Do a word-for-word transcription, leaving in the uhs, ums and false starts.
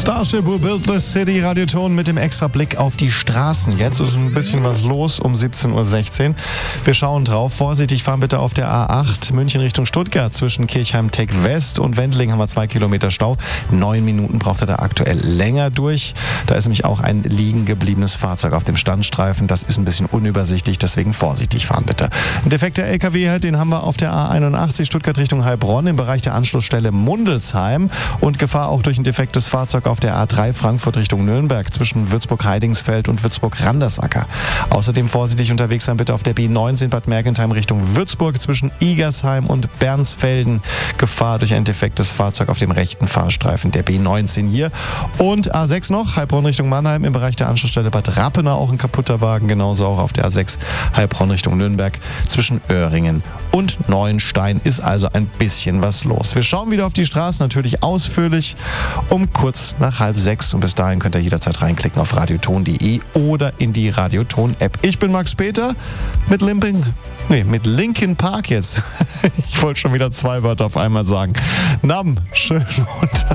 Starship Who Built the City, Radioton mit dem extra Blick auf die Straßen. Jetzt ist ein bisschen was los um siebzehn Uhr sechzehn. Wir schauen drauf. Vorsichtig fahren bitte auf der A acht München Richtung Stuttgart. Zwischen Kirchheim-Tech West und Wendling haben wir zwei Kilometer Stau. Neun Minuten braucht er da aktuell länger durch. Da ist nämlich auch ein liegen gebliebenes Fahrzeug auf dem Standstreifen. Das ist ein bisschen unübersichtlich, deswegen vorsichtig fahren bitte. Ein defekter L K W, den haben wir auf der A einundachtzig Stuttgart Richtung Heilbronn im Bereich der Anschlussstelle Mundelsheim. Und Gefahr auch durch ein defektes Fahrzeug auf der A drei Frankfurt Richtung Nürnberg zwischen Würzburg-Heidingsfeld und Würzburg-Randersacker. Außerdem vorsichtig unterwegs sein bitte auf der B neunzehn Bad Mergentheim Richtung Würzburg zwischen Igersheim und Bernsfelden. Gefahr durch ein defektes Fahrzeug auf dem rechten Fahrstreifen der B neunzehn hier. Und A sechs noch, Heilbronn Richtung Mannheim im Bereich der Anschlussstelle Bad Rappenau auch ein kaputter Wagen. Genauso auch auf der A sechs Heilbronn Richtung Nürnberg zwischen Öhringen und Neuenstein ist also ein bisschen was los. Wir schauen wieder auf die Straßen, natürlich ausführlich um kurz nach halb sechs. Und bis dahin könnt ihr jederzeit reinklicken auf radioton punkt de oder in die Radioton-App. Ich bin Max Peter mit Limping, nee, mit Linkin Park jetzt. Ich wollte schon wieder zwei Wörter auf einmal sagen. Nam, schönen Montag.